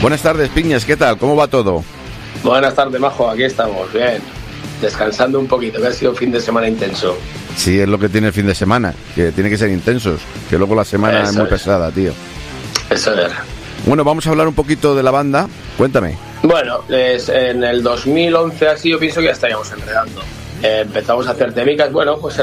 Buenas tardes, Piñas, ¿qué tal? ¿Cómo va todo? Buenas tardes, Majo, aquí estamos, bien. Descansando un poquito, que ha sido un fin de semana intenso. Sí, es lo que tiene el fin de semana, que tiene que ser intensos, que luego la semana es muy pesada, tío. Eso es. Bueno, vamos a hablar un poquito de la banda, cuéntame. Bueno, en el 2011 así yo pienso que ya estaríamos enredando. Empezamos a hacer técnicas, bueno, pues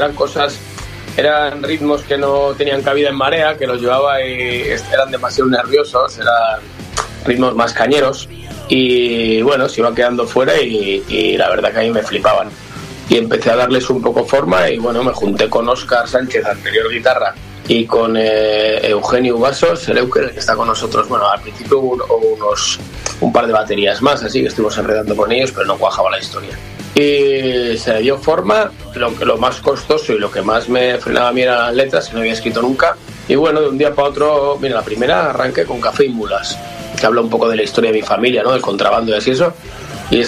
eran ritmos que no tenían cabida en Marea, que los llevaba y eran demasiado nerviosos, eran ritmos más cañeros y bueno, se iban quedando fuera y la verdad que a mí me flipaban. Y empecé a darles un poco forma y bueno, me junté con Óscar Sánchez, anterior guitarra, y con Eugenio Vasos, el Euker, que está con nosotros. Bueno, al principio hubo un par de baterías más, así que estuvimos enredando con ellos, pero no cuajaba la historia. Y se le dio forma. Lo más costoso y lo que más me frenaba a mí eran las letras, que no había escrito nunca. Y bueno, de un día para otro, mira, la primera arranqué con Café y Mulas, que habla un poco de la historia de mi familia, ¿no? Del contrabando y así eso. Y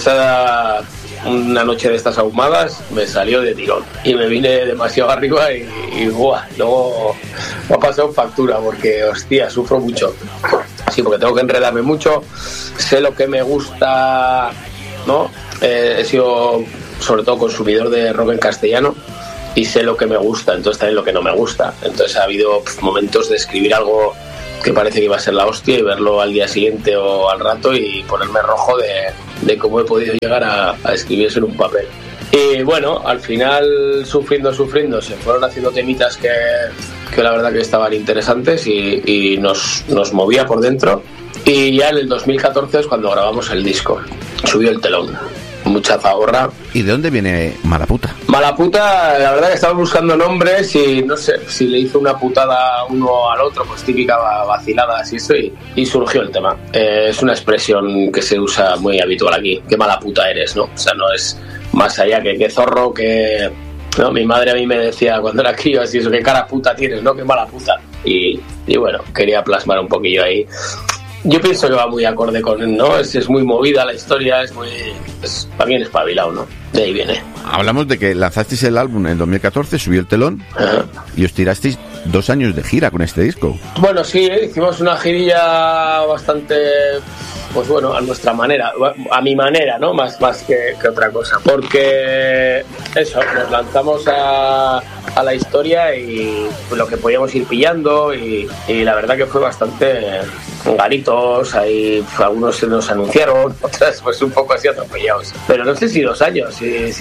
una noche de estas ahumadas me salió de tirón y me vine demasiado arriba y ¡buah! Luego me ha pasado factura porque, hostia, sufro mucho. Sí, porque tengo que enredarme mucho, sé lo que me gusta, ¿no? He sido sobre todo consumidor de rock en castellano y sé lo que me gusta, entonces también lo que no me gusta. Entonces ha habido momentos de escribir algo que parece que iba a ser la hostia y verlo al día siguiente o al rato y ponerme rojo de cómo he podido llegar a escribir eso en un papel. Y bueno, al final sufriendo se fueron haciendo temitas que la verdad que estaban interesantes y nos movía por dentro. Y ya en el 2014 es cuando grabamos el disco. Subió el telón, mucha zahorra. ¿Y de dónde viene Malaputa? Malaputa, la verdad que estaba buscando nombres y no sé si le hizo una putada uno al otro, pues típica vacilada así eso, y surgió el tema. Es una expresión que se usa muy habitual aquí, qué mala puta eres, ¿no? O sea, no es más allá que qué zorro, que... No, mi madre a mí me decía cuando era crío así eso, qué cara puta tienes, ¿no? Qué mala puta. Y bueno, quería plasmar un poquillo ahí. Yo pienso que va muy acorde con él, ¿no? Es muy movida la historia, es también espabilado, ¿no? De ahí viene. Hablamos de que lanzasteis el álbum en 2014, subió el telón, y os tirasteis 2 años de gira con este disco. Bueno, sí, hicimos una girilla bastante, pues bueno, a nuestra manera, a mi manera, ¿no? Más que otra cosa. Porque eso, nos lanzamos a la historia y lo que podíamos ir pillando y la verdad que fue bastante garitos, ahí algunos se nos anunciaron, otras pues un poco así atropellados. Pero no sé si 2 años,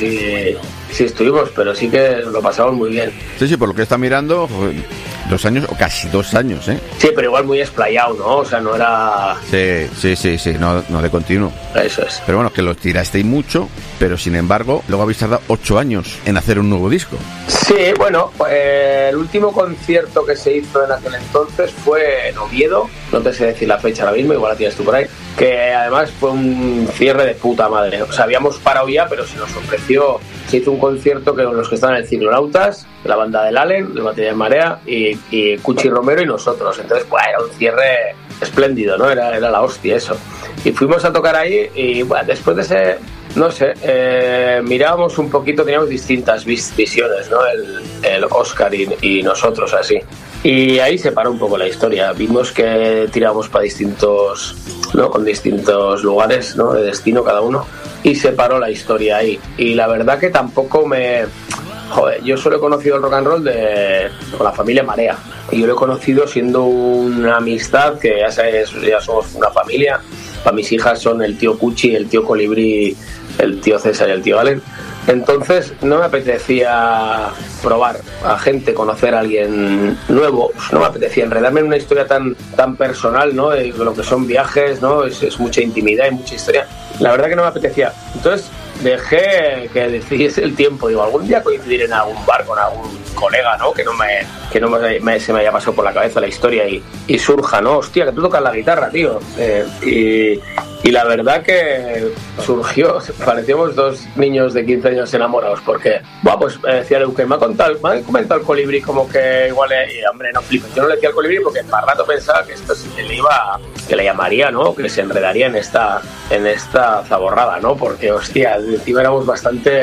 si estuvimos, pero sí que lo pasamos muy bien. Sí, por lo que está mirando, 2 años o casi 2 años, ¿eh? Sí, pero igual muy explayado, ¿no? O sea, no era... Sí, no de continuo. Eso es. Pero bueno, que los tirasteis mucho, pero sin embargo, luego habéis tardado 8 años en hacer un nuevo disco. Sí, bueno, el último concierto que se hizo en aquel entonces fue en Oviedo, no te sé decir la fecha ahora mismo, igual la tienes tú por ahí, que además fue un cierre de puta madre. O sea, habíamos parado ya, pero se nos ofreció, se hizo un concierto con los que estaban en el Ciclonautas, la banda del Allen, la batería de Marea, y Cuchi Romero y nosotros. Entonces, pues era un cierre espléndido, ¿no? Era la hostia eso. Y fuimos a tocar ahí y bueno, después de ese... No sé, mirábamos un poquito, teníamos distintas visiones, ¿no? El Óscar y nosotros así. Y ahí se paró un poco la historia. Vimos que tirábamos para distintos, ¿no? Con distintos lugares, ¿no? De destino cada uno. Y se paró la historia ahí. Y la verdad que tampoco me... Joder, yo solo he conocido el rock and roll con la familia Marea. Y yo lo he conocido siendo una amistad que ya sabes, ya somos una familia. Para mis hijas son el tío Cuchi, el tío Colibrí, el tío César y el tío Allen. Entonces no me apetecía probar a gente, conocer a alguien nuevo. Pues no me apetecía enredarme en una historia tan personal, ¿no? De lo que son viajes, ¿no? Es mucha intimidad y mucha historia. La verdad que no me apetecía. Entonces dejé que decidiese el tiempo. Digo, algún día coincidir en algún bar con algún colega, ¿no? Que se me haya pasado por la cabeza la historia y surja, ¿no? Hostia, que tú tocas la guitarra, tío. Y la verdad que surgió, parecíamos 2 niños de 15 años enamorados, porque, pues decía Leuque, me ha comentado el Colibrí como que igual, y hombre, no flipes, yo no le decía al Colibrí porque para rato pensaba que esto que le llamaría, ¿no? Que se enredaría en esta zaborrada, ¿no? Porque, hostia, encima éramos bastante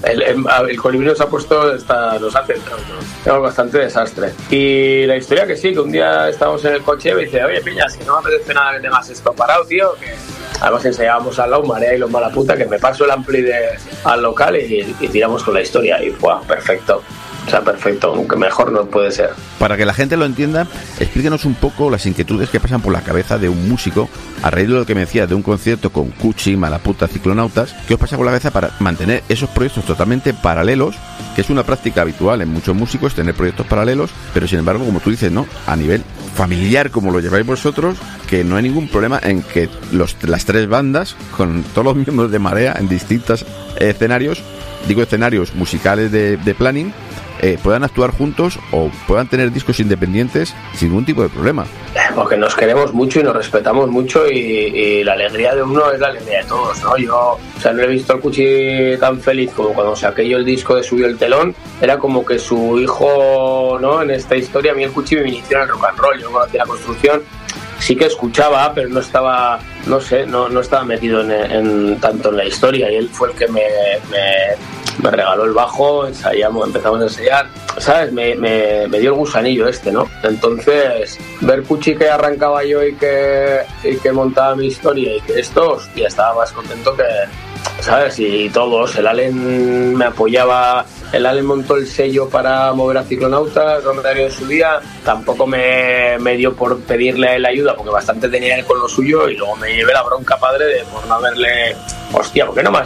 el colibrí nos ha puesto, nos ha centrado, tenemos bastante desastre. Y la historia que sí, que un día estábamos en el coche y me dice, oye, Piñas, que no me apetece nada que tengas esto parado, tío, que además ensayábamos al lado, marea y los mala puta, que me paso el ampli al local y tiramos con la historia. Y ¡buah! Perfecto. O sea, perfecto, aunque mejor no puede ser. Para que la gente lo entienda, explíquenos un poco las inquietudes que pasan por la cabeza de un músico a raíz de lo que me decías de un concierto con Cuchi, Malaputa, Ciclonautas. ¿Qué os pasa por la cabeza para mantener esos proyectos totalmente paralelos? Que es una práctica habitual en muchos músicos, tener proyectos paralelos, pero sin embargo, como tú dices, ¿no? A nivel familiar, como lo lleváis vosotros, que no hay ningún problema en que las tres bandas, con todos los miembros de Marea en distintos escenarios, digo escenarios musicales de planning, puedan actuar juntos o puedan tener discos independientes sin ningún tipo de problema. Porque nos queremos mucho y nos respetamos mucho y la alegría de uno es la alegría de todos, ¿no? Yo, no he visto al Cuchi tan feliz como cuando saqué yo el disco de Subió el Telón. Era como que su hijo, ¿no? En esta historia, a mí el Cuchi me inició en el rock and roll. Yo conocía la Construcción, sí que escuchaba, pero no estaba, no estaba metido en tanto en la historia, y él fue el que me regaló el bajo, empezamos a ensayar, ¿sabes? Me dio el gusanillo ¿no? Entonces, ver Cuchi que arrancaba yo y que montaba mi historia y que esto, hostia, estaba más contento que, ¿sabes? Y todos, el Allen me apoyaba, el Allen montó el sello para mover a Ciclonautas, Romedario de su día, tampoco me dio por pedirle a él ayuda, porque bastante tenía él con lo suyo, y luego me llevé la bronca padre por no haberle, hostia, ¿por qué no me has